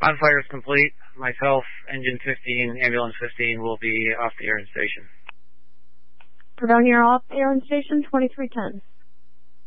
On fire is complete. Myself, Engine 15, Ambulance 15 will be off the air in station. Down here off air in station 2310.